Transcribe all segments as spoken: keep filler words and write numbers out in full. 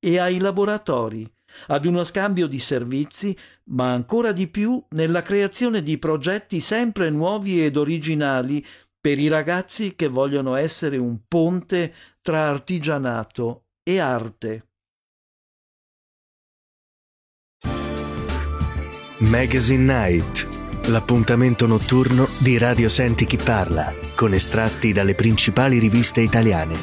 e ai laboratori, ad uno scambio di servizi, ma ancora di più nella creazione di progetti sempre nuovi ed originali per i ragazzi che vogliono essere un ponte tra artigianato e arte. Magazine Night, l'appuntamento notturno di Radio Senti Chi Parla, con estratti dalle principali riviste italiane.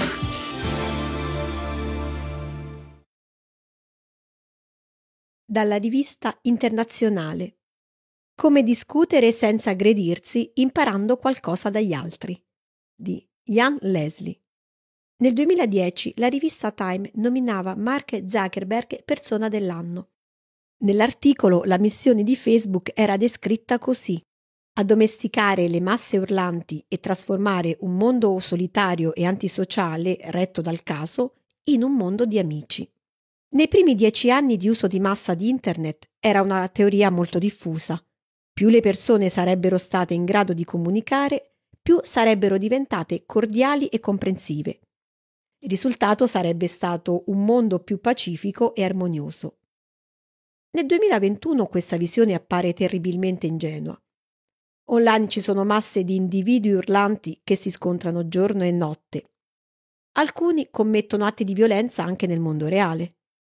Dalla rivista Internazionale. Come discutere senza aggredirsi imparando qualcosa dagli altri, di Ian Leslie. Nel duemiladieci la rivista Time nominava Mark Zuckerberg persona dell'anno. Nell'articolo la missione di Facebook era descritta così: addomesticare le masse urlanti e trasformare un mondo solitario e antisociale, retto dal caso, in un mondo di amici. Nei primi dieci anni di uso di massa di Internet era una teoria molto diffusa. Più le persone sarebbero state in grado di comunicare, più sarebbero diventate cordiali e comprensive. Il risultato sarebbe stato un mondo più pacifico e armonioso. Nel duemilaventuno questa visione appare terribilmente ingenua. Online ci sono masse di individui urlanti che si scontrano giorno e notte. Alcuni commettono atti di violenza anche nel mondo reale.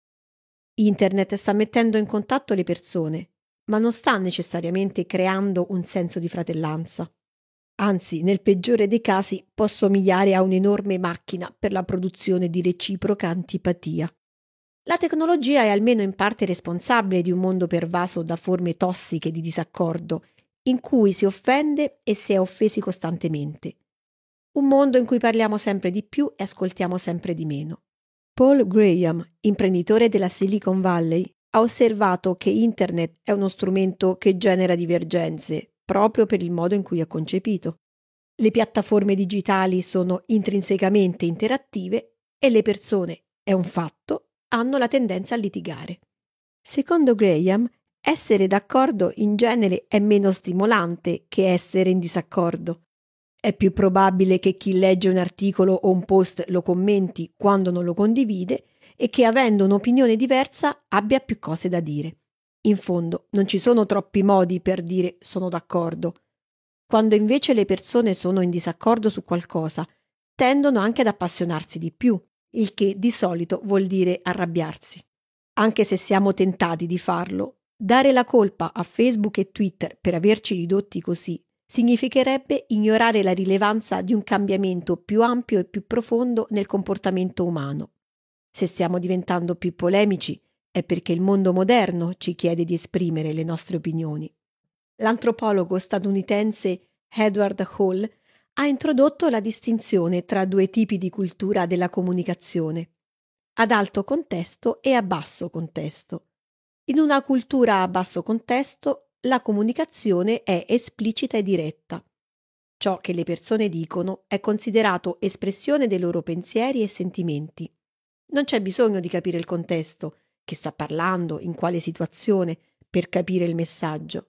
Internet sta mettendo in contatto le persone, ma non sta necessariamente creando un senso di fratellanza. Anzi, nel peggiore dei casi può somigliare a un'enorme macchina per la produzione di reciproca antipatia. La tecnologia è almeno in parte responsabile di un mondo pervaso da forme tossiche di disaccordo, in cui si offende e si è offesi costantemente. Un mondo in cui parliamo sempre di più e ascoltiamo sempre di meno. Paul Graham, imprenditore della Silicon Valley, ha osservato che Internet è uno strumento che genera divergenze, proprio per il modo in cui è concepito. Le piattaforme digitali sono intrinsecamente interattive e le persone, è un fatto, hanno la tendenza a litigare. Secondo Graham, essere d'accordo in genere è meno stimolante che essere in disaccordo. È più probabile che chi legge un articolo o un post lo commenti quando non lo condivide e che, avendo un'opinione diversa, abbia più cose da dire. In fondo, non ci sono troppi modi per dire sono d'accordo. Quando invece le persone sono in disaccordo su qualcosa, tendono anche ad appassionarsi di più, il che di solito vuol dire arrabbiarsi. Anche se siamo tentati di farlo, dare la colpa a Facebook e Twitter per averci ridotti così significherebbe ignorare la rilevanza di un cambiamento più ampio e più profondo nel comportamento umano. Se stiamo diventando più polemici è perché il mondo moderno ci chiede di esprimere le nostre opinioni. L'antropologo statunitense Edward Hall ha introdotto la distinzione tra due tipi di cultura della comunicazione: ad alto contesto e a basso contesto. In una cultura a basso contesto la comunicazione è esplicita e diretta. Ciò che le persone dicono è considerato espressione dei loro pensieri e sentimenti. Non c'è bisogno di capire il contesto, chi sta parlando, in quale situazione, per capire il messaggio.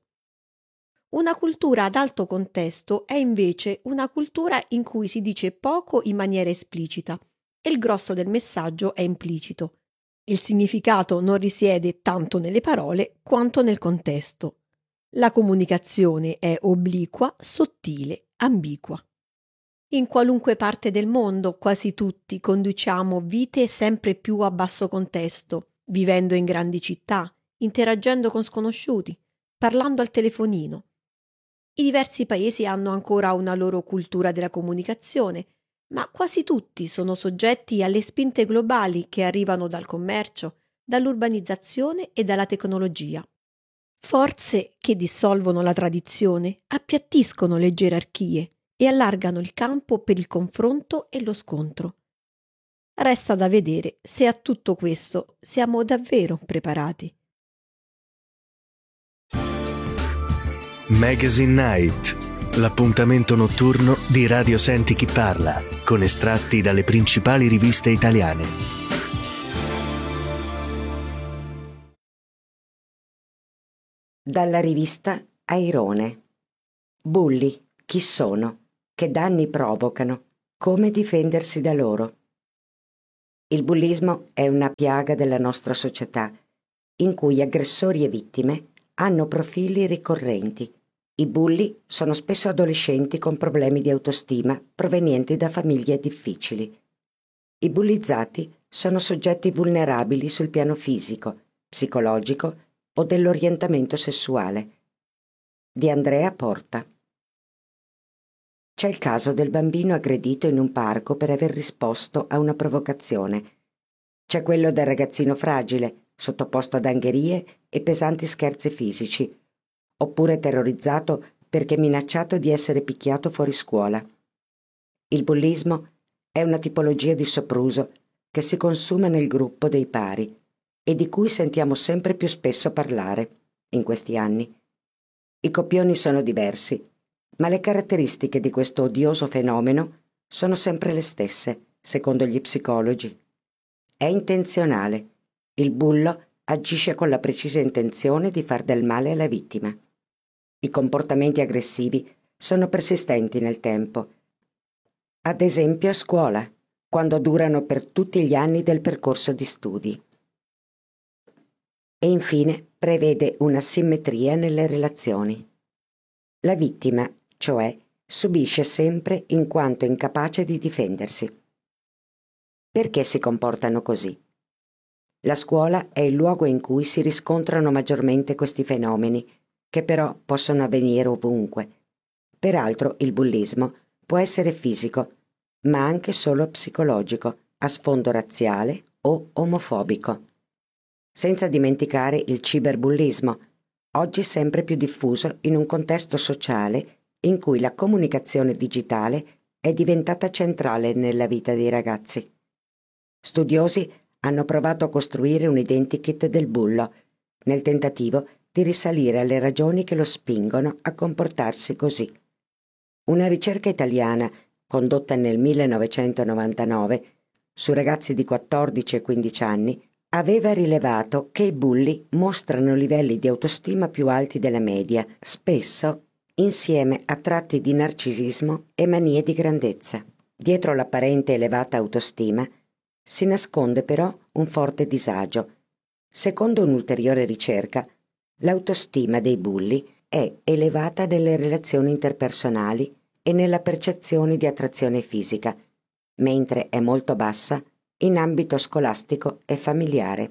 Una cultura ad alto contesto è invece una cultura in cui si dice poco in maniera esplicita e il grosso del messaggio è implicito. Il significato non risiede tanto nelle parole quanto nel contesto. La comunicazione è obliqua, sottile, ambigua. In qualunque parte del mondo, quasi tutti conduciamo vite sempre più a basso contesto, vivendo in grandi città, interagendo con sconosciuti, parlando al telefonino. I diversi paesi hanno ancora una loro cultura della comunicazione, ma quasi tutti sono soggetti alle spinte globali che arrivano dal commercio, dall'urbanizzazione e dalla tecnologia. Forze che dissolvono la tradizione, appiattiscono le gerarchie e allargano il campo per il confronto e lo scontro. Resta da vedere se a tutto questo siamo davvero preparati. Magazine Night, l'appuntamento notturno di Radio Senti Chi Parla, con estratti dalle principali riviste italiane. Dalla rivista Airone. Bulli, chi sono? Che danni provocano? Come difendersi da loro? Il bullismo è una piaga della nostra società, in cui aggressori e vittime hanno profili ricorrenti. I bulli sono spesso adolescenti con problemi di autostima provenienti da famiglie difficili. I bullizzati sono soggetti vulnerabili sul piano fisico, psicologico o dell'orientamento sessuale. Di Andrea Porta. C'è il caso del bambino aggredito in un parco per aver risposto a una provocazione. C'è quello del ragazzino fragile, sottoposto ad angherie e pesanti scherzi fisici, oppure terrorizzato perché minacciato di essere picchiato fuori scuola. Il bullismo è una tipologia di sopruso che si consuma nel gruppo dei pari e di cui sentiamo sempre più spesso parlare in questi anni. I copioni sono diversi, ma le caratteristiche di questo odioso fenomeno sono sempre le stesse, secondo gli psicologi. È intenzionale. Il bullo agisce con la precisa intenzione di far del male alla vittima. I comportamenti aggressivi sono persistenti nel tempo. Ad esempio a scuola, quando durano per tutti gli anni del percorso di studi. E infine prevede una simmetria nelle relazioni. La vittima, cioè, subisce sempre in quanto incapace di difendersi. Perché si comportano così? La scuola è il luogo in cui si riscontrano maggiormente questi fenomeni, che però possono avvenire ovunque. Peraltro il bullismo può essere fisico, ma anche solo psicologico, a sfondo razziale o omofobico. Senza dimenticare il ciberbullismo, oggi sempre più diffuso in un contesto sociale in cui la comunicazione digitale è diventata centrale nella vita dei ragazzi. Studiosi hanno provato a costruire un identikit del bullo, nel tentativo di risalire alle ragioni che lo spingono a comportarsi così. Una ricerca italiana, condotta nel millenovecentonovantanove, su ragazzi di quattordici e quindici anni, aveva rilevato che i bulli mostrano livelli di autostima più alti della media, spesso insieme a tratti di narcisismo e manie di grandezza. Dietro l'apparente elevata autostima si nasconde però un forte disagio. Secondo un'ulteriore ricerca, l'autostima dei bulli è elevata nelle relazioni interpersonali e nella percezione di attrazione fisica, mentre è molto bassa in ambito scolastico e familiare.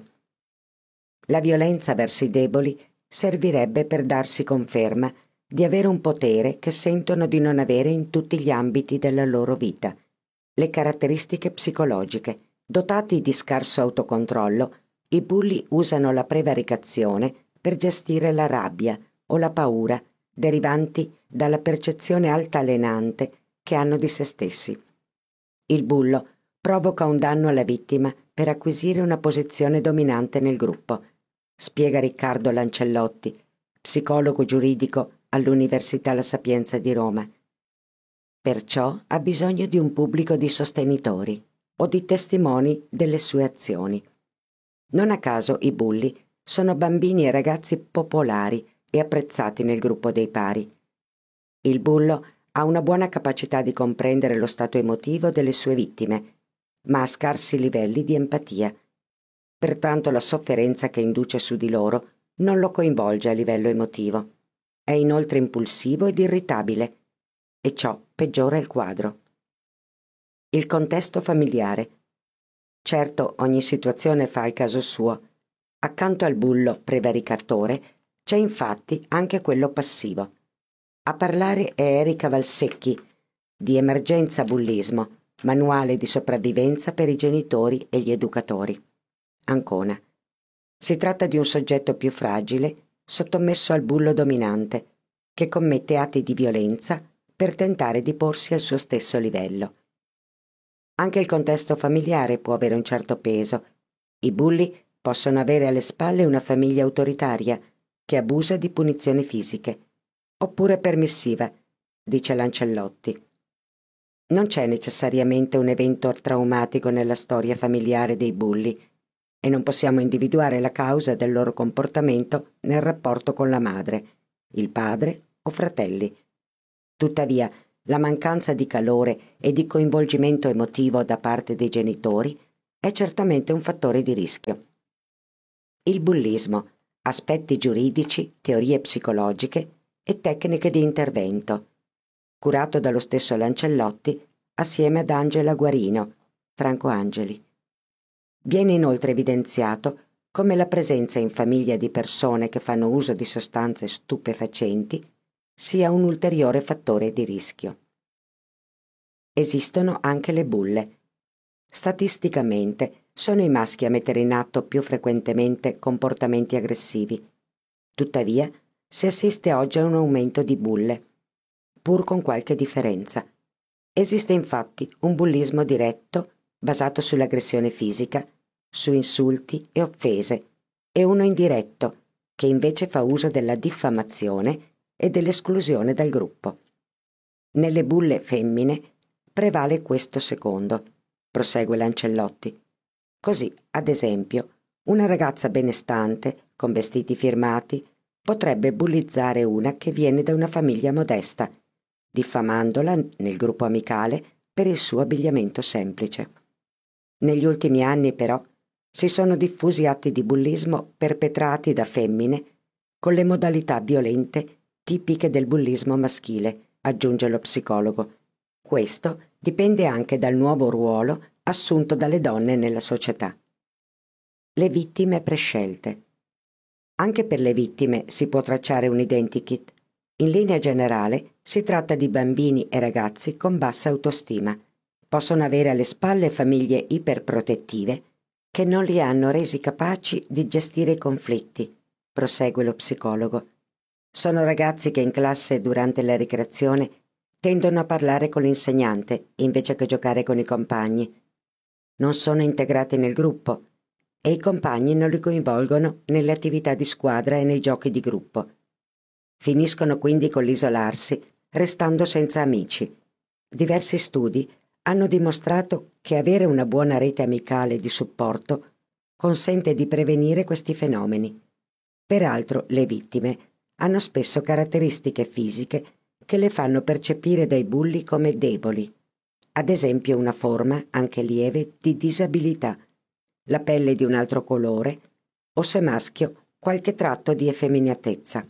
La violenza verso i deboli servirebbe per darsi conferma di avere un potere che sentono di non avere in tutti gli ambiti della loro vita. Le caratteristiche psicologiche. Dotati di scarso autocontrollo, i bulli usano la prevaricazione per gestire la rabbia o la paura derivanti dalla percezione altalenante che hanno di se stessi. Il bullo provoca un danno alla vittima per acquisire una posizione dominante nel gruppo, spiega Riccardo Lancellotti, psicologo giuridico all'Università La Sapienza di Roma. Perciò ha bisogno di un pubblico di sostenitori o di testimoni delle sue azioni. Non a caso i bulli sono bambini e ragazzi popolari e apprezzati nel gruppo dei pari. Il bullo ha una buona capacità di comprendere lo stato emotivo delle sue vittime, ma ha scarsi livelli di empatia. Pertanto la sofferenza che induce su di loro non lo coinvolge a livello emotivo. È inoltre impulsivo ed irritabile, e ciò peggiora il quadro. Il contesto familiare. Certo, ogni situazione fa il caso suo. Accanto al bullo prevaricatore c'è infatti anche quello passivo. A parlare è Erika Valsecchi, di Emergenza Bullismo, manuale di sopravvivenza per i genitori e gli educatori. Ancona. Si tratta di un soggetto più fragile, sottomesso al bullo dominante, che commette atti di violenza per tentare di porsi al suo stesso livello. Anche il contesto familiare può avere un certo peso. I bulli possono avere alle spalle una famiglia autoritaria che abusa di punizioni fisiche, oppure permissiva, dice Lancellotti. Non c'è necessariamente un evento traumatico nella storia familiare dei bulli e non possiamo individuare la causa del loro comportamento nel rapporto con la madre, il padre o fratelli. Tuttavia, la mancanza di calore e di coinvolgimento emotivo da parte dei genitori è certamente un fattore di rischio. Il bullismo, aspetti giuridici, teorie psicologiche e tecniche di intervento, curato dallo stesso Lancellotti assieme ad Angela Guarino, Franco Angeli. Viene inoltre evidenziato come la presenza in famiglia di persone che fanno uso di sostanze stupefacenti sia un ulteriore fattore di rischio. Esistono anche le bulle. Statisticamente sono i maschi a mettere in atto più frequentemente comportamenti aggressivi. Tuttavia, si assiste oggi a un aumento di bulle, pur con qualche differenza. Esiste infatti un bullismo diretto basato sull'aggressione fisica, su insulti e offese, e uno indiretto che invece fa uso della diffamazione e dell'esclusione dal gruppo. Nelle bulle femmine prevale questo secondo, prosegue Lancellotti. Così, ad esempio, una ragazza benestante, con vestiti firmati, potrebbe bullizzare una che viene da una famiglia modesta, diffamandola nel gruppo amicale per il suo abbigliamento semplice. Negli ultimi anni, però, si sono diffusi atti di bullismo perpetrati da femmine con le modalità violente tipiche del bullismo maschile, aggiunge lo psicologo. Questo dipende anche dal nuovo ruolo assunto dalle donne nella società. Le vittime prescelte. Anche per le vittime si può tracciare un identikit. In linea generale si tratta di bambini e ragazzi con bassa autostima. Possono avere alle spalle famiglie iperprotettive che non li hanno resi capaci di gestire i conflitti, prosegue lo psicologo. Sono ragazzi che in classe durante la ricreazione tendono a parlare con l'insegnante invece che giocare con i compagni. Non sono integrati nel gruppo e i compagni non li coinvolgono nelle attività di squadra e nei giochi di gruppo. Finiscono quindi con l'isolarsi, restando senza amici. Diversi studi hanno dimostrato che avere una buona rete amicale di supporto consente di prevenire questi fenomeni. Peraltro, le vittime hanno spesso caratteristiche fisiche che le fanno percepire dai bulli come deboli. Ad esempio una forma, anche lieve, di disabilità, la pelle di un altro colore o, se maschio, qualche tratto di effeminatezza.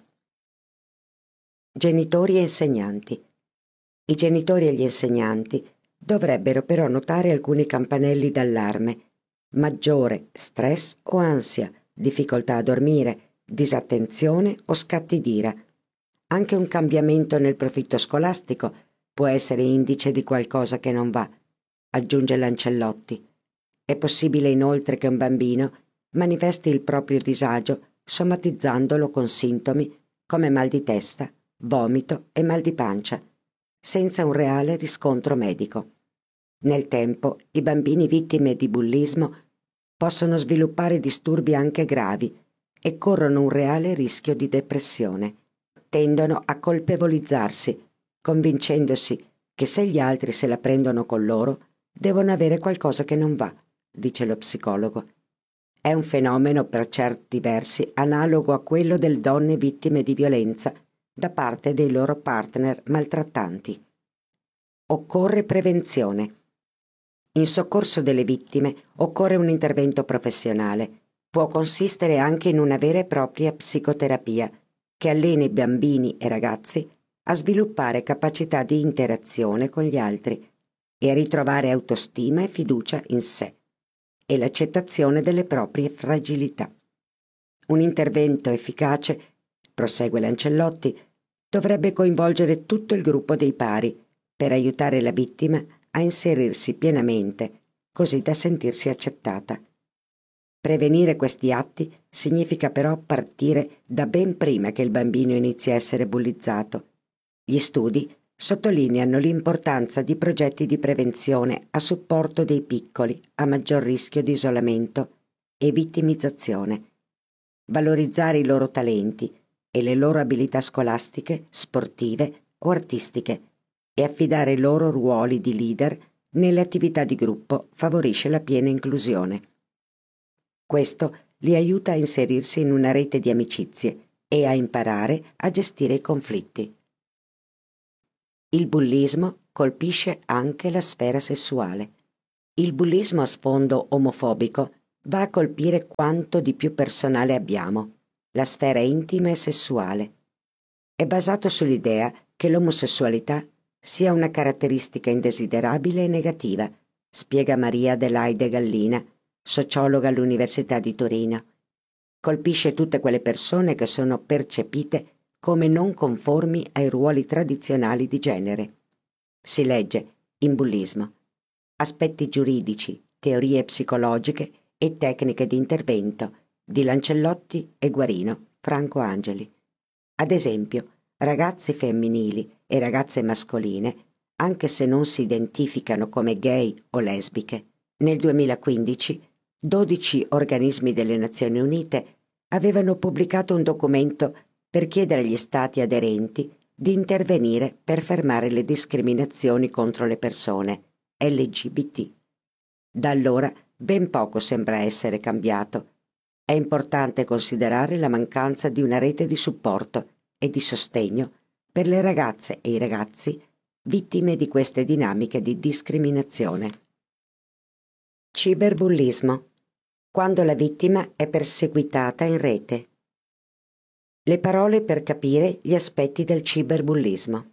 Genitori e insegnanti. I genitori e gli insegnanti dovrebbero però notare alcuni campanelli d'allarme: maggiore stress o ansia, difficoltà a dormire, disattenzione o scatti d'ira. Anche un cambiamento nel profitto scolastico può essere indice di qualcosa che non va, aggiunge Lancellotti. È possibile inoltre che un bambino manifesti il proprio disagio somatizzandolo con sintomi come mal di testa, vomito e mal di pancia, senza un reale riscontro medico. Nel tempo, i bambini vittime di bullismo possono sviluppare disturbi anche gravi e corrono un reale rischio di depressione. Tendono a colpevolizzarsi, convincendosi che se gli altri se la prendono con loro, devono avere qualcosa che non va, dice lo psicologo. È un fenomeno per certi versi analogo a quello delle donne vittime di violenza da parte dei loro partner maltrattanti. Occorre prevenzione. In soccorso delle vittime occorre un intervento professionale. Può consistere anche in una vera e propria psicoterapia che alleni bambini e ragazzi a sviluppare capacità di interazione con gli altri e a ritrovare autostima e fiducia in sé e l'accettazione delle proprie fragilità. Un intervento efficace, prosegue Lancellotti, dovrebbe coinvolgere tutto il gruppo dei pari per aiutare la vittima a inserirsi pienamente, così da sentirsi accettata. Prevenire questi atti significa però partire da ben prima che il bambino inizi a essere bullizzato. Gli studi sottolineano l'importanza di progetti di prevenzione a supporto dei piccoli a maggior rischio di isolamento e vittimizzazione. Valorizzare i loro talenti e le loro abilità scolastiche, sportive o artistiche e affidare i loro ruoli di leader nelle attività di gruppo favorisce la piena inclusione. Questo li aiuta a inserirsi in una rete di amicizie e a imparare a gestire i conflitti. Il bullismo colpisce anche la sfera sessuale. Il bullismo a sfondo omofobico va a colpire quanto di più personale abbiamo, la sfera intima e sessuale. È basato sull'idea che l'omosessualità sia una caratteristica indesiderabile e negativa, spiega Maria Adelaide Gallina, sociologa all'Università di Torino. Colpisce tutte quelle persone che sono percepite come non conformi ai ruoli tradizionali di genere. Si legge in bullismo. Aspetti giuridici, teorie psicologiche e tecniche di intervento di Lancellotti e Guarino, Franco Angeli. Ad esempio, ragazze femminili e ragazze mascoline, anche se non si identificano come gay o lesbiche. Nel duemilaquindici, dodici organismi delle Nazioni Unite avevano pubblicato un documento per chiedere agli Stati aderenti di intervenire per fermare le discriminazioni contro le persone L G B T. Da allora ben poco sembra essere cambiato. È importante considerare la mancanza di una rete di supporto e di sostegno per le ragazze e i ragazzi vittime di queste dinamiche di discriminazione. Ciberbullismo. Quando la vittima è perseguitata in rete. Le parole per capire gli aspetti del ciberbullismo.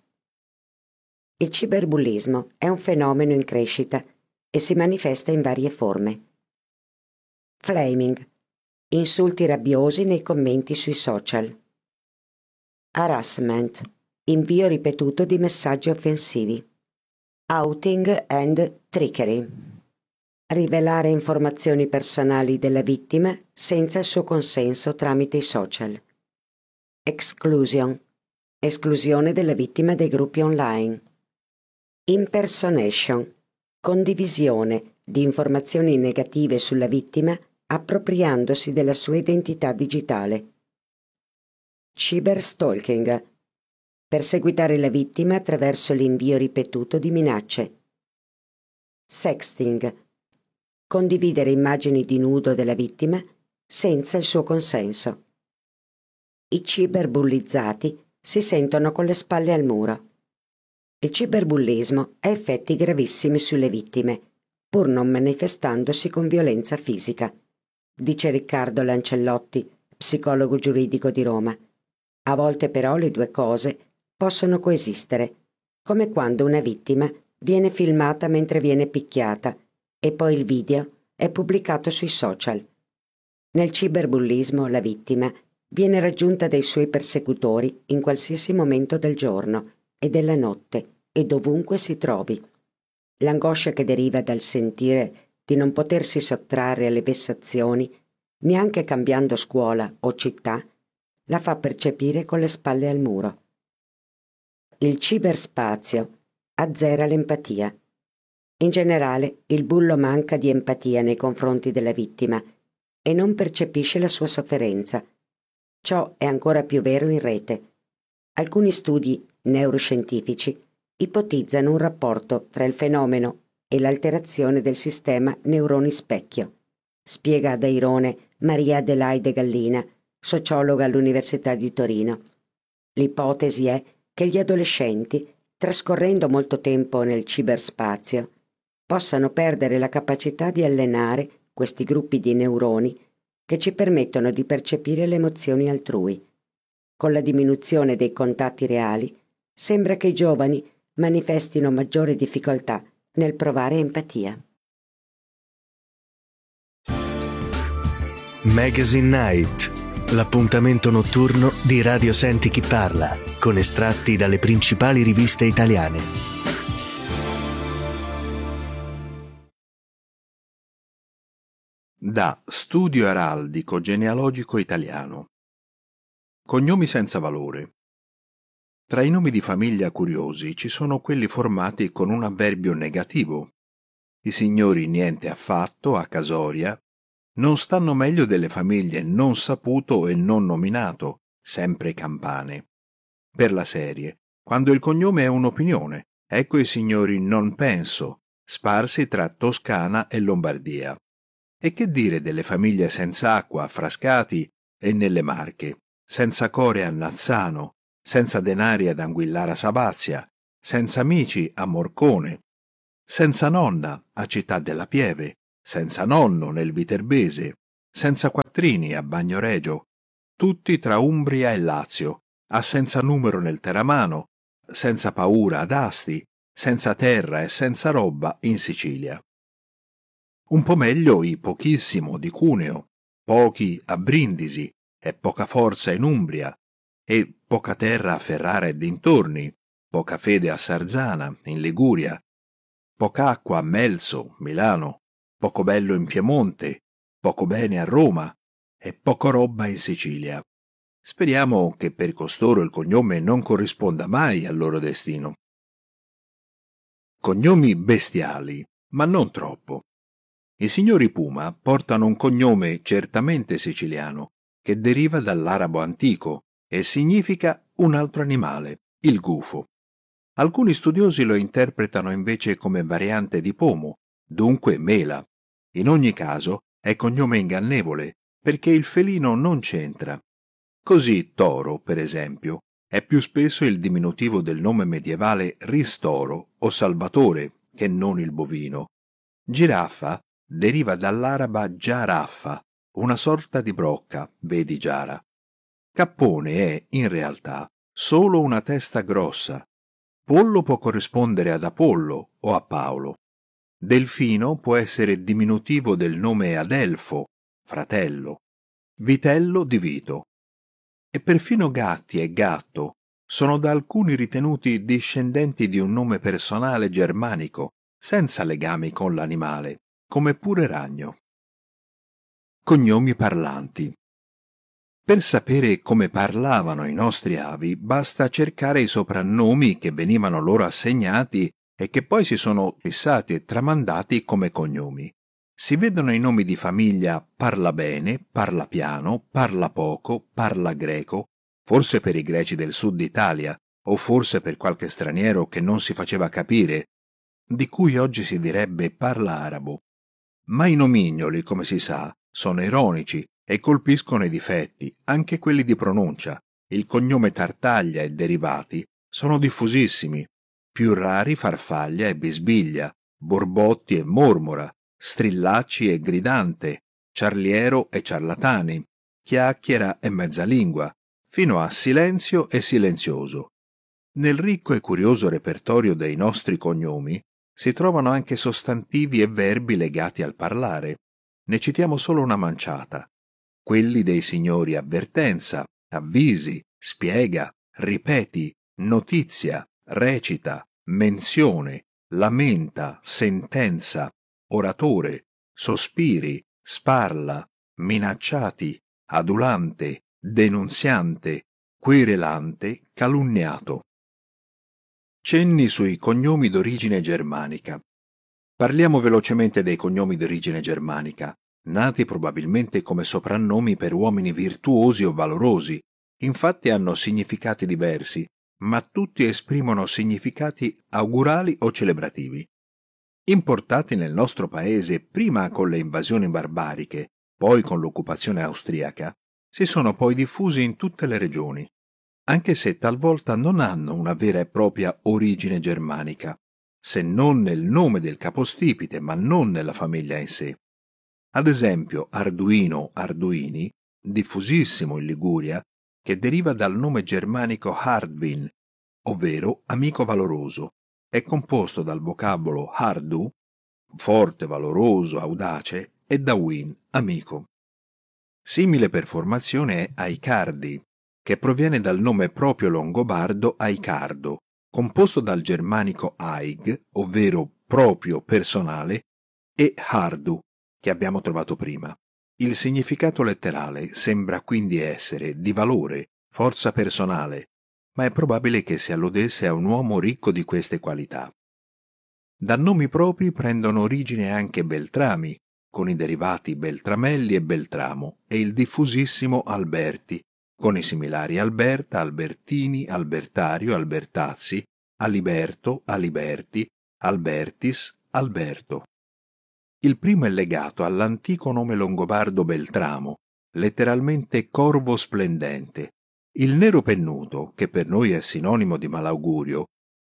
Il ciberbullismo è un fenomeno in crescita e si manifesta in varie forme. Flaming. Insulti rabbiosi nei commenti sui social. Harassment. Invio ripetuto di messaggi offensivi. Outing and trickery. Rivelare informazioni personali della vittima senza il suo consenso tramite i social. Exclusion. Esclusione della vittima dai gruppi online. Impersonation. Condivisione di informazioni negative sulla vittima appropriandosi della sua identità digitale. Cyberstalking. Perseguitare la vittima attraverso l'invio ripetuto di minacce. Sexting. Condividere immagini di nudo della vittima senza il suo consenso. I ciberbullizzati si sentono con le spalle al muro. Il ciberbullismo ha effetti gravissimi sulle vittime, pur non manifestandosi con violenza fisica, dice Riccardo Lancellotti, psicologo giuridico di Roma. A volte però le due cose possono coesistere, come quando una vittima viene filmata mentre viene picchiata e poi il video è pubblicato sui social. Nel ciberbullismo la vittima viene raggiunta dai suoi persecutori in qualsiasi momento del giorno e della notte e dovunque si trovi. L'angoscia che deriva dal sentire di non potersi sottrarre alle vessazioni, neanche cambiando scuola o città, la fa percepire con le spalle al muro. Il ciberspazio azzera l'empatia. In generale, il bullo manca di empatia nei confronti della vittima e non percepisce la sua sofferenza. Ciò è ancora più vero in rete. Alcuni studi neuroscientifici ipotizzano un rapporto tra il fenomeno e l'alterazione del sistema neuroni specchio, spiega ad Airone Maria Adelaide Gallina, sociologa all'Università di Torino. L'ipotesi è che gli adolescenti, trascorrendo molto tempo nel ciberspazio, possano perdere la capacità di allenare questi gruppi di neuroni che ci permettono di percepire le emozioni altrui. Con la diminuzione dei contatti reali, sembra che i giovani manifestino maggiore difficoltà nel provare empatia. Magazine Night, l'appuntamento notturno di Radio Senti Chi Parla, con estratti dalle principali riviste italiane. Da Studio Araldico Genealogico Italiano. Cognomi senza valore. Tra i nomi di famiglia curiosi ci sono quelli formati con un avverbio negativo. I signori niente affatto a Casoria non stanno meglio delle famiglie non saputo e non nominato, sempre campane. Per la serie, quando il cognome è un'opinione, ecco i signori non penso, sparsi tra Toscana e Lombardia. E che dire delle famiglie senza acqua a Frascati e nelle Marche, senza core a Nazzano, senza denari ad Anguillara Sabazia, senza amici a Morcone, senza nonna a Città della Pieve, senza nonno nel Viterbese, senza quattrini a Bagnoregio, tutti tra Umbria e Lazio, a senza numero nel Teramano, senza paura ad Asti, senza terra e senza roba in Sicilia. Un po' meglio i pochissimo di Cuneo, pochi a Brindisi e poca forza in Umbria, e poca terra a Ferrara e dintorni, poca fede a Sarzana, in Liguria, poca acqua a Melzo, Milano, poco bello in Piemonte, poco bene a Roma e poco roba in Sicilia. Speriamo che per costoro il cognome non corrisponda mai al loro destino. Cognomi bestiali, ma non troppo. I signori Puma portano un cognome certamente siciliano, che deriva dall'arabo antico e significa un altro animale, il gufo. Alcuni studiosi lo interpretano invece come variante di pomo, dunque mela. In ogni caso è cognome ingannevole, perché il felino non c'entra. Così toro, per esempio, è più spesso il diminutivo del nome medievale ristoro o salvatore che non il bovino. Giraffa deriva dall'araba giaraffa, una sorta di brocca, vedi giara. Cappone è, in realtà, solo una testa grossa. Pollo può corrispondere ad Apollo o a Paolo. Delfino può essere diminutivo del nome Adelfo, fratello. Vitello di Vito. E perfino gatti e gatto sono da alcuni ritenuti discendenti di un nome personale germanico, senza legami con l'animale, come pure ragno. Cognomi parlanti. Per sapere come parlavano i nostri avi, basta cercare i soprannomi che venivano loro assegnati e che poi si sono fissati e tramandati come cognomi. Si vedono i nomi di famiglia parla bene, parla piano, parla poco, parla greco, forse per i greci del sud Italia, o forse per qualche straniero che non si faceva capire, di cui oggi si direbbe parla arabo. Ma i nomignoli, come si sa, sono ironici e colpiscono i difetti, anche quelli di pronuncia. Il cognome Tartaglia e derivati sono diffusissimi, più rari Farfaglia e Bisbiglia, Borbotti e Mormora, Strillacci e Gridante, Ciarliero e Ciarlatani, Chiacchiera e Mezzalingua, fino a Silenzio e Silenzioso. Nel ricco e curioso repertorio dei nostri cognomi si trovano anche sostantivi e verbi legati al parlare. Ne citiamo solo una manciata. Quelli dei signori avvertenza, avvisi, spiega, ripeti, notizia, recita, menzione, lamenta, sentenza, oratore, sospiri, sparla, minacciati, adulante, denunziante, querelante, calunniato. Cenni sui cognomi d'origine germanica. Parliamo velocemente dei cognomi d'origine germanica, nati probabilmente come soprannomi per uomini virtuosi o valorosi. Infatti hanno significati diversi, ma tutti esprimono significati augurali o celebrativi. Importati nel nostro paese prima con le invasioni barbariche, poi con l'occupazione austriaca, si sono poi diffusi in tutte le regioni, anche se talvolta non hanno una vera e propria origine germanica, se non nel nome del capostipite, ma non nella famiglia in sé. Ad esempio Arduino, Arduini, diffusissimo in Liguria, che deriva dal nome germanico Hardwin, ovvero amico valoroso, è composto dal vocabolo hardu, forte, valoroso, audace, e da win, amico. Simile per formazione è Aicardi, che proviene dal nome proprio longobardo Aicardo, composto dal germanico aig, ovvero proprio personale, e hardu, che abbiamo trovato prima. Il significato letterale sembra quindi essere di valore, forza personale, ma è probabile che si alludesse a un uomo ricco di queste qualità. Da nomi propri prendono origine anche Beltrami, con i derivati Beltramelli e Beltramo, e il diffusissimo Alberti, con i similari Alberta, Albertini, Albertario, Albertazzi, Aliberto, Aliberti, Albertis, Alberto. Il primo è legato all'antico nome longobardo Beltramo, letteralmente corvo splendente. Il nero pennuto, che per noi è sinonimo di malaugurio,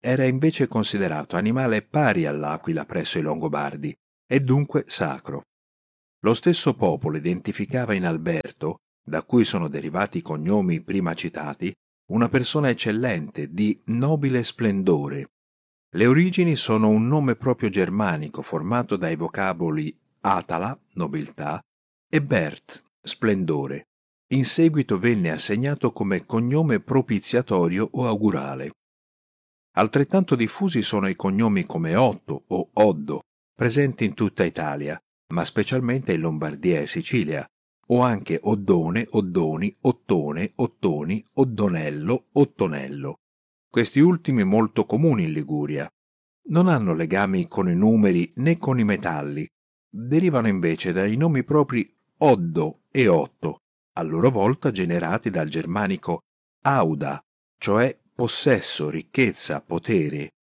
era invece considerato animale pari all'aquila presso i Longobardi e dunque sacro. Lo stesso popolo identificava in Alberto, da cui sono derivati i cognomi prima citati, una persona eccellente, di nobile splendore. Le origini sono un nome proprio germanico formato dai vocaboli atala, nobiltà, e bert, splendore. In seguito venne assegnato come cognome propiziatorio o augurale. Altrettanto diffusi sono i cognomi come Otto o Oddo, presenti in tutta Italia, ma specialmente in Lombardia e Sicilia, o anche Oddone, Oddoni, Ottone, Ottoni, Oddonello, Ottonello. Questi ultimi molto comuni in Liguria. Non hanno legami con i numeri né con i metalli, derivano invece dai nomi propri Oddo e Otto, a loro volta generati dal germanico auda, cioè possesso, ricchezza, potere.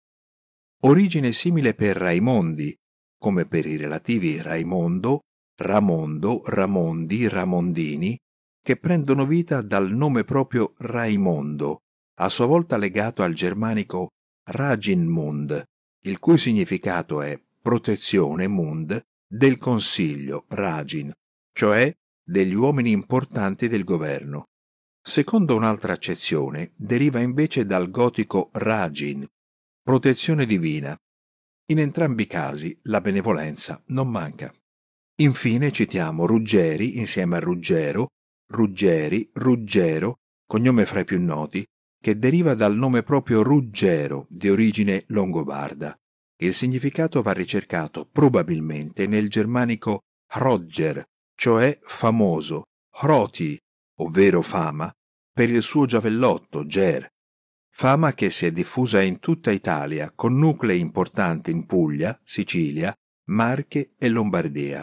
Origine simile per Raimondi, come per i relativi Raimondo, Ramondo, Ramondi, Ramondini, che prendono vita dal nome proprio Raimondo, a sua volta legato al germanico Raginmund, il cui significato è protezione mund del consiglio Ragin, cioè degli uomini importanti del governo. Secondo un'altra accezione, deriva invece dal gotico Ragin, protezione divina. In entrambi i casi la benevolenza non manca. Infine citiamo Ruggeri insieme a Ruggero, Ruggeri, Ruggero, cognome fra i più noti, che deriva dal nome proprio Ruggero, di origine longobarda. Il significato va ricercato probabilmente nel germanico Hrogger, cioè famoso, Hroti, ovvero fama, per il suo giavellotto, Ger. Fama che si è diffusa in tutta Italia, con nuclei importanti in Puglia, Sicilia, Marche e Lombardia.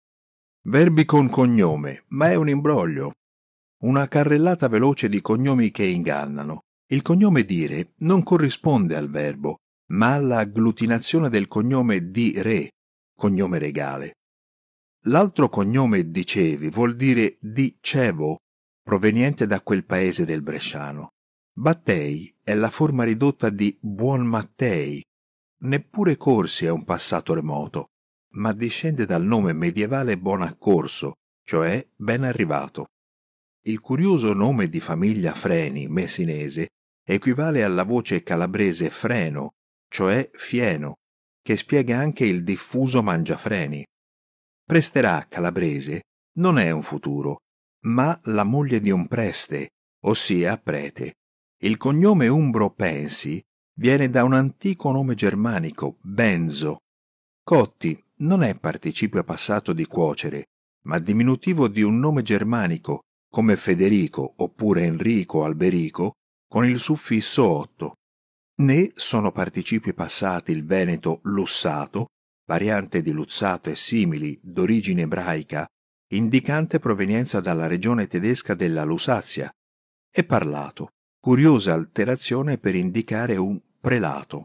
Verbi con cognome, ma è un imbroglio. Una carrellata veloce di cognomi che ingannano. Il cognome dire non corrisponde al verbo, ma alla agglutinazione del cognome di re, cognome regale. L'altro cognome dicevi vuol dire dicevo, proveniente da quel paese del bresciano. Battei è la forma ridotta di Buon Mattei. Neppure Corsi è un passato remoto, ma discende dal nome medievale Bonaccorso, cioè ben arrivato. Il curioso nome di famiglia Freni, messinese, equivale alla voce calabrese freno, cioè fieno, che spiega anche il diffuso mangiafreni. Presterà, calabrese, non è un futuro, ma la moglie di un preste, ossia prete. Il cognome umbro Pensi viene da un antico nome germanico, Benzo. Cotti non è participio passato di cuocere, ma diminutivo di un nome germanico, come Federico oppure Enrico Alberico, con il suffisso otto. Né sono participi passati il veneto lussato, variante di luzzato e simili d'origine ebraica, indicante provenienza dalla regione tedesca della Lusazia, e parlato, curiosa alterazione per indicare un prelato.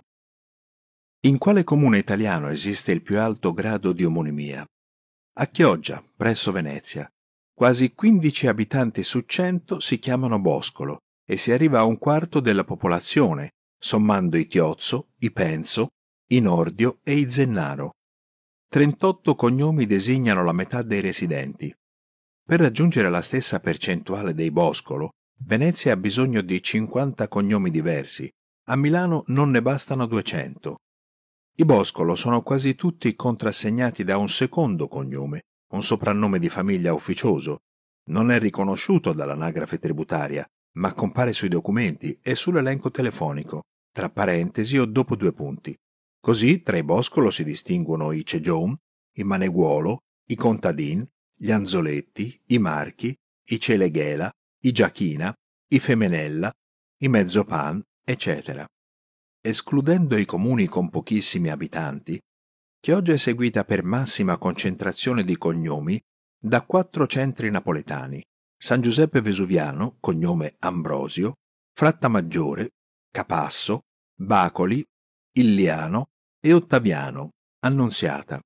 In quale comune italiano esiste il più alto grado di omonimia? A Chioggia, presso Venezia. Quasi quindici abitanti su cento si chiamano Boscolo e si arriva a un quarto della popolazione, sommando i Tiozzo, i Penzo, i Nordio e i Zennaro. trentotto cognomi designano la metà dei residenti. Per raggiungere la stessa percentuale dei Boscolo, Venezia ha bisogno di cinquanta cognomi diversi, a Milano non ne bastano duecento. I Boscolo sono quasi tutti contrassegnati da un secondo cognome, un soprannome di famiglia ufficioso. Non è riconosciuto dall'anagrafe tributaria, ma compare sui documenti e sull'elenco telefonico, tra parentesi o dopo due punti. Così tra i Boscolo si distinguono i Cegion, i Maneguolo, i Contadin, gli Anzoletti, i Marchi, i Celeghela, i Giachina, i Femenella, i Mezzopan, eccetera. Escludendo i comuni con pochissimi abitanti, Chioggia è seguita per massima concentrazione di cognomi da quattro centri napoletani: San Giuseppe Vesuviano, cognome Ambrosio, Frattamaggiore, Capasso, Bacoli, Illiano e Ottaviano, Annunziata.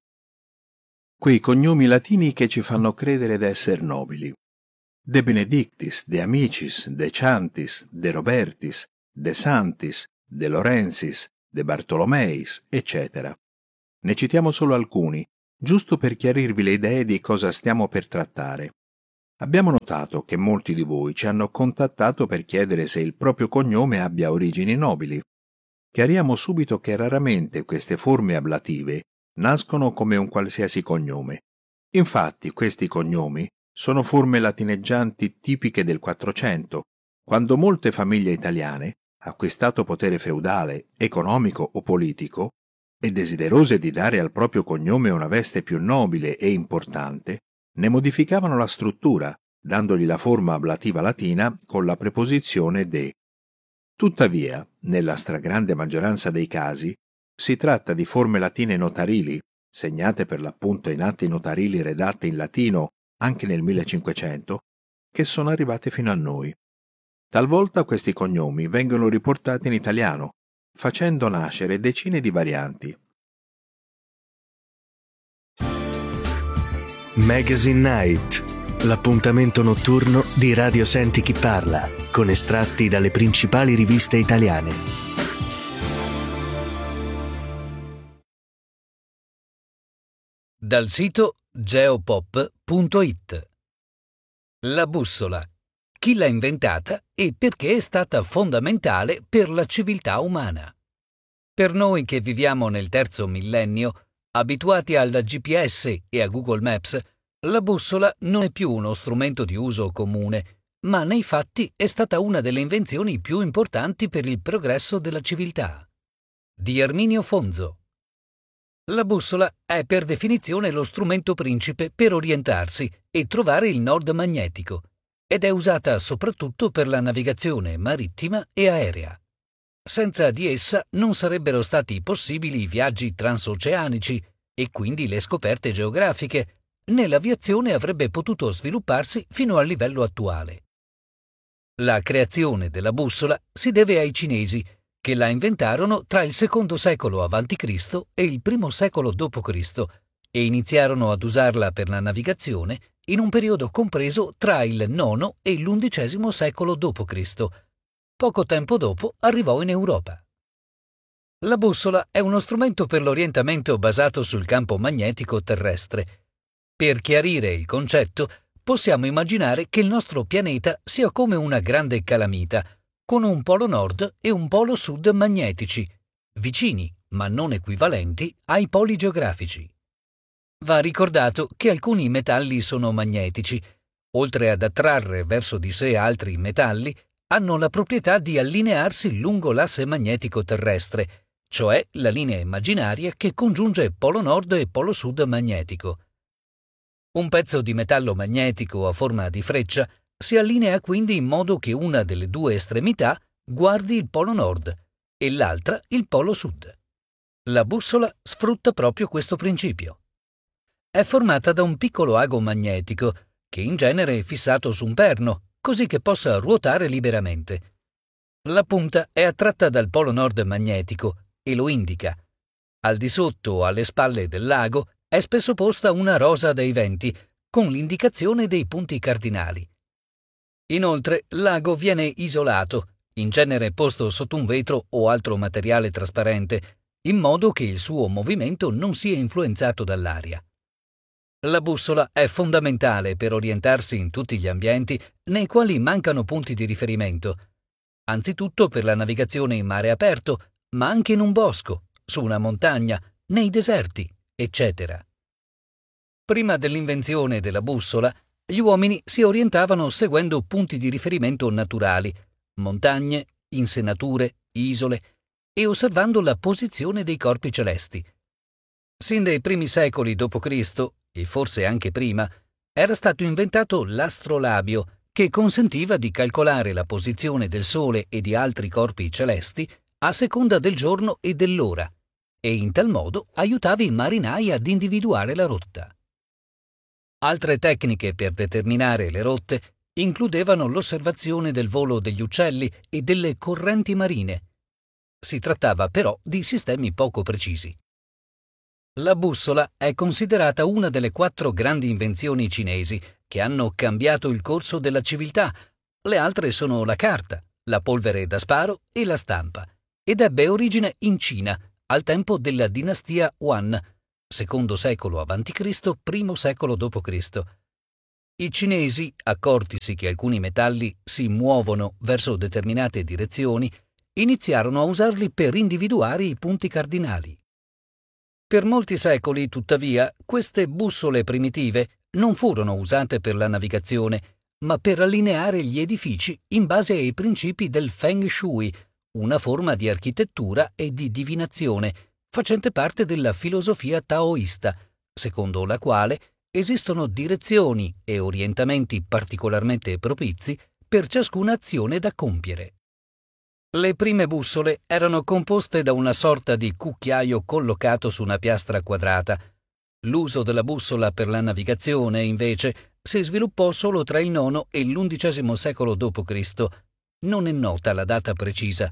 Quei cognomi latini che ci fanno credere d'esser nobili. De Benedictis, De Amicis, De Chantis, De Robertis, De Santis, De Laurentiis, De Bartolomeis, eccetera. Ne citiamo solo alcuni, giusto per chiarirvi le idee di cosa stiamo per trattare. Abbiamo notato che molti di voi ci hanno contattato per chiedere se il proprio cognome abbia origini nobili. Chiariamo subito che raramente queste forme ablative nascono come un qualsiasi cognome. Infatti questi cognomi sono forme latineggianti tipiche del Quattrocento, quando molte famiglie italiane, acquistato potere feudale, economico o politico, e desiderose di dare al proprio cognome una veste più nobile e importante, ne modificavano la struttura, dandogli la forma ablativa latina con la preposizione de. Tuttavia, nella stragrande maggioranza dei casi, si tratta di forme latine notarili, segnate per l'appunto in atti notarili redatti in latino anche nel millecinquecento, che sono arrivate fino a noi. Talvolta questi cognomi vengono riportati in italiano, facendo nascere decine di varianti. Magazine Night, l'appuntamento notturno di Radio Senti Chi Parla, con estratti dalle principali riviste italiane. Dal sito geopop punto it. La bussola. Chi l'ha inventata e perché è stata fondamentale per la civiltà umana. Per noi che viviamo nel terzo millennio, abituati al G P S e a Google Maps, la bussola non è più uno strumento di uso comune, ma nei fatti è stata una delle invenzioni più importanti per il progresso della civiltà. Di Erminio Fonzo. La bussola è per definizione lo strumento principe per orientarsi e trovare il nord magnetico, ed è usata soprattutto per la navigazione marittima e aerea. Senza di essa non sarebbero stati possibili i viaggi transoceanici e quindi le scoperte geografiche, né l'aviazione avrebbe potuto svilupparsi fino al livello attuale. La creazione della bussola si deve ai cinesi, che la inventarono tra il secondo secolo avanti Cristo e il primo secolo dopo Cristo e iniziarono ad usarla per la navigazione in un periodo compreso tra il nono e l'undicesimo secolo dopo Cristo. Poco tempo dopo arrivò in Europa. La bussola è uno strumento per l'orientamento basato sul campo magnetico terrestre. Per chiarire il concetto, possiamo immaginare che il nostro pianeta sia come una grande calamita, con un polo nord e un polo sud magnetici, vicini ma non equivalenti ai poli geografici. Va ricordato che alcuni metalli sono magnetici. Oltre ad attrarre verso di sé altri metalli, hanno la proprietà di allinearsi lungo l'asse magnetico terrestre, cioè la linea immaginaria che congiunge polo nord e polo sud magnetico. Un pezzo di metallo magnetico a forma di freccia si allinea quindi in modo che una delle due estremità guardi il polo nord e l'altra il polo sud. La bussola sfrutta proprio questo principio. È formata da un piccolo ago magnetico, che in genere è fissato su un perno, così che possa ruotare liberamente. La punta è attratta dal polo nord magnetico e lo indica. Al di sotto o alle spalle dell'ago è spesso posta una rosa dei venti, con l'indicazione dei punti cardinali. Inoltre, l'ago viene isolato, in genere posto sotto un vetro o altro materiale trasparente, in modo che il suo movimento non sia influenzato dall'aria. La bussola è fondamentale per orientarsi in tutti gli ambienti nei quali mancano punti di riferimento, anzitutto per la navigazione in mare aperto, ma anche in un bosco, su una montagna, nei deserti, eccetera. Prima dell'invenzione della bussola, gli uomini si orientavano seguendo punti di riferimento naturali, montagne, insenature, isole, e osservando la posizione dei corpi celesti. Sin dai primi secoli dopo Cristo, e forse anche prima, era stato inventato l'astrolabio, che consentiva di calcolare la posizione del Sole e di altri corpi celesti a seconda del giorno e dell'ora, e in tal modo aiutava i marinai ad individuare la rotta. Altre tecniche per determinare le rotte includevano l'osservazione del volo degli uccelli e delle correnti marine. Si trattava però di sistemi poco precisi. La bussola è considerata una delle quattro grandi invenzioni cinesi che hanno cambiato il corso della civiltà. Le altre sono la carta, la polvere da sparo e la stampa. ed ebbe origine in Cina, al tempo della dinastia Yuan, secondo secolo avanti Cristo, primo secolo dopo Cristo. I cinesi, accortisi che alcuni metalli si muovono verso determinate direzioni, iniziarono a usarli per individuare i punti cardinali. Per molti secoli, tuttavia, queste bussole primitive non furono usate per la navigazione, ma per allineare gli edifici in base ai principi del Feng Shui, una forma di architettura e di divinazione facente parte della filosofia taoista, secondo la quale esistono direzioni e orientamenti particolarmente propizi per ciascuna azione da compiere. Le prime bussole erano composte da una sorta di cucchiaio collocato su una piastra quadrata. L'uso della bussola per la navigazione, invece, si sviluppò solo tra il nono e l'undicesimo secolo dopo Cristo. Non è nota la data precisa.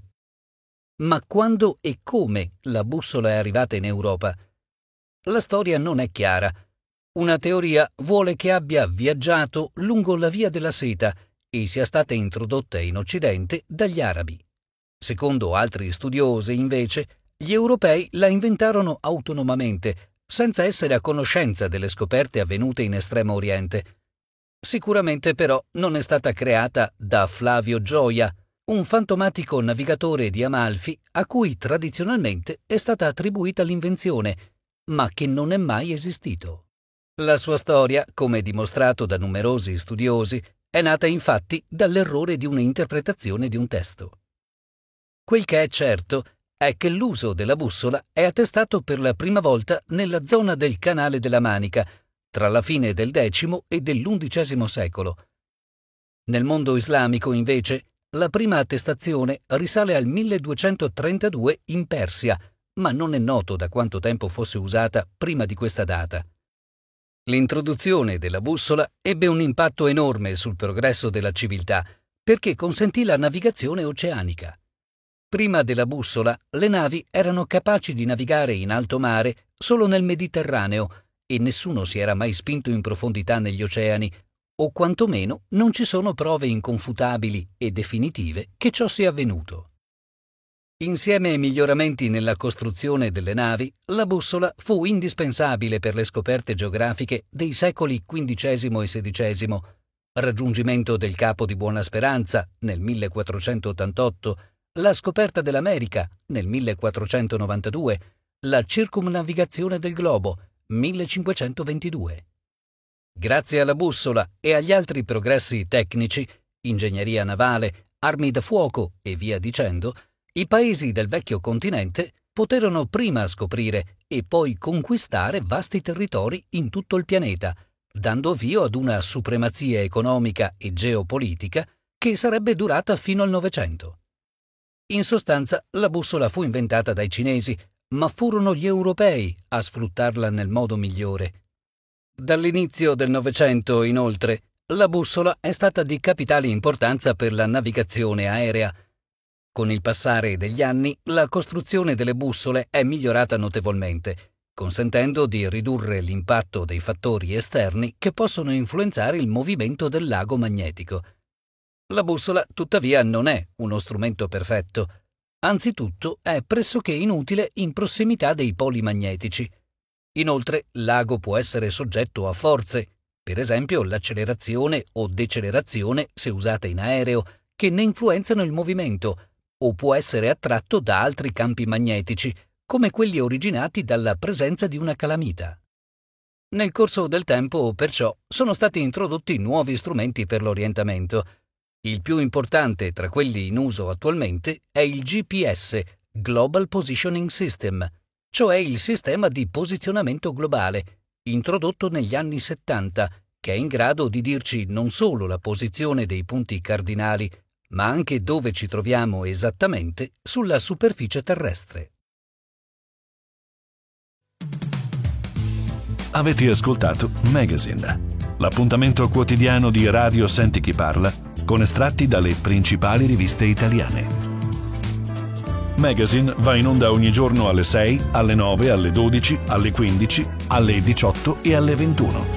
Ma quando e come la bussola è arrivata in Europa? La storia non è chiara. Una teoria vuole che abbia viaggiato lungo la via della seta e sia stata introdotta in Occidente dagli arabi. Secondo altri studiosi, invece, gli europei la inventarono autonomamente, senza essere a conoscenza delle scoperte avvenute in Estremo Oriente. Sicuramente però non è stata creata da Flavio Gioia, un fantomatico navigatore di Amalfi a cui tradizionalmente è stata attribuita l'invenzione, ma che non è mai esistito. La sua storia, come dimostrato da numerosi studiosi, è nata infatti dall'errore di un'interpretazione di un testo. Quel che è certo è che l'uso della bussola è attestato per la prima volta nella zona del Canale della Manica, tra la fine del X e dell'undicesimo secolo. Nel mondo islamico, invece, la prima attestazione risale al milleduecentotrentadue in Persia, ma non è noto da quanto tempo fosse usata prima di questa data. L'introduzione della bussola ebbe un impatto enorme sul progresso della civiltà, perché consentì la navigazione oceanica. Prima della bussola, le navi erano capaci di navigare in alto mare solo nel Mediterraneo e nessuno si era mai spinto in profondità negli oceani, o quantomeno non ci sono prove inconfutabili e definitive che ciò sia avvenuto. Insieme ai miglioramenti nella costruzione delle navi, la bussola fu indispensabile per le scoperte geografiche dei secoli quindicesimo e sedicesimo, raggiungimento del Capo di Buona Speranza nel millequattrocentottantotto, la scoperta dell'America nel millequattrocentonovantadue, la circumnavigazione del globo millecinquecentoventidue. Grazie alla bussola e agli altri progressi tecnici, ingegneria navale, armi da fuoco e via dicendo, i paesi del vecchio continente poterono prima scoprire e poi conquistare vasti territori in tutto il pianeta, dando avvio ad una supremazia economica e geopolitica che sarebbe durata fino al Novecento. In sostanza, la bussola fu inventata dai cinesi, ma furono gli europei a sfruttarla nel modo migliore. Dall'inizio del Novecento, inoltre, la bussola è stata di capitale importanza per la navigazione aerea. Con il passare degli anni, la costruzione delle bussole è migliorata notevolmente, consentendo di ridurre l'impatto dei fattori esterni che possono influenzare il movimento del lago magnetico. La bussola, tuttavia, non è uno strumento perfetto. Anzitutto, è pressoché inutile in prossimità dei poli magnetici. Inoltre, l'ago può essere soggetto a forze, per esempio l'accelerazione o decelerazione se usata in aereo, che ne influenzano il movimento, o può essere attratto da altri campi magnetici, come quelli originati dalla presenza di una calamita. Nel corso del tempo, perciò, sono stati introdotti nuovi strumenti per l'orientamento. Il più importante tra quelli in uso attualmente è il G P S, Global Positioning System, cioè il sistema di posizionamento globale, introdotto negli anni settanta, che è in grado di dirci non solo la posizione dei punti cardinali, ma anche dove ci troviamo esattamente sulla superficie terrestre. Avete ascoltato Magazine, l'appuntamento quotidiano di Radio Senti Chi Parla, con estratti dalle principali riviste italiane. Magazine va in onda ogni giorno alle sei, alle nove, alle dodici, alle quindici, alle diciotto e alle ventuno.